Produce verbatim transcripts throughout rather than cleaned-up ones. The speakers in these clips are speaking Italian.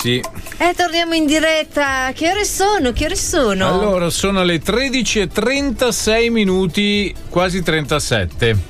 Sì. Eh, torniamo in diretta. Che ore sono? Che ore sono? Allora, sono le tredici e trentasei minuti, quasi trentasette.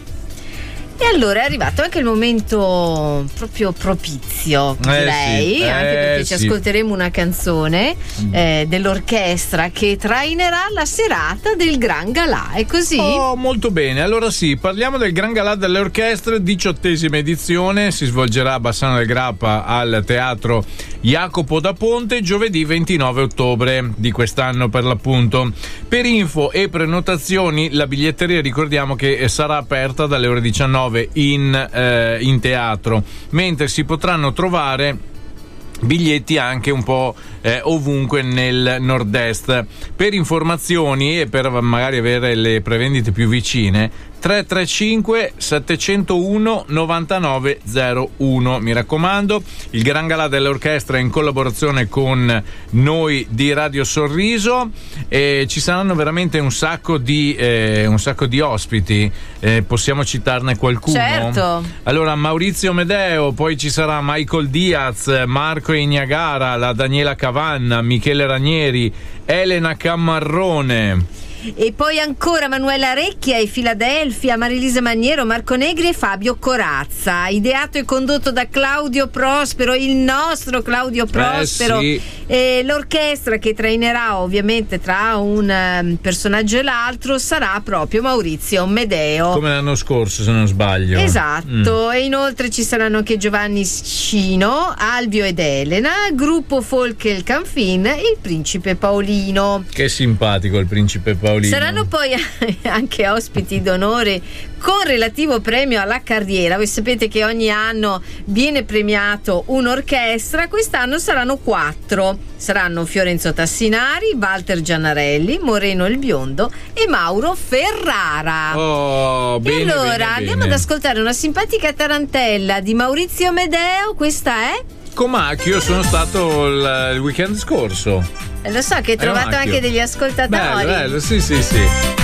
E allora è arrivato anche il momento proprio propizio, direi, eh sì, anche eh perché sì. ci ascolteremo una canzone eh, dell'orchestra che trainerà la serata del Gran Galà, è così? Oh, molto bene. Allora sì, parliamo del Gran Galà delle Orchestre, diciottesima edizione, si svolgerà a Bassano del Grappa al Teatro Jacopo da Ponte giovedì ventinove ottobre di quest'anno per l'appunto. Per info e prenotazioni la biglietteria ricordiamo che sarà aperta dalle ore diciannove in, eh, in teatro, mentre si potranno trovare biglietti anche un po' eh, ovunque nel nord-est. Per informazioni e per magari avere le prevendite più vicine, tre tre cinque sette zero uno nove nove zero uno. Mi raccomando, il Gran Galà dell'Orchestra in collaborazione con noi di Radio Sorriso, e ci saranno veramente un sacco di eh, un sacco di ospiti. Eh, possiamo citarne qualcuno? Certo. Allora, Maurizio Medeo, poi ci sarà Michael Diaz, Marco Ignagara, la Daniela Cavanna, Michele Ranieri, Elena Cammarrone. E poi ancora Manuela Recchia e Filadelfia, Marilisa Maniero, Marco Negri e Fabio Corazza. Ideato e condotto da Claudio Prospero, il nostro Claudio Prospero. Eh sì. E l'orchestra che trainerà ovviamente tra un um, personaggio e l'altro sarà proprio Maurizio Medeo. Come l'anno scorso, se non sbaglio. Esatto. Mm. E inoltre ci saranno anche Giovanni Scino, Alvio ed Elena, gruppo folk Il Canfin e il Principe Paolino. Che simpatico il Principe Paolino. Saranno poi anche ospiti d'onore con relativo premio alla carriera. Voi sapete che ogni anno viene premiato un'orchestra, quest'anno saranno quattro. Saranno Fiorenzo Tassinari, Walter Giannarelli, Moreno il Biondo e Mauro Ferrara. Oh, bene, e allora bene, andiamo bene. ad ascoltare una simpatica tarantella di Maurizio Medeo. Questa è Comacchio, sono stato il, il weekend scorso. Eh, lo so che hai trovato Comacchio. anche degli ascoltatori. Bello, bello, sì, sì, sì.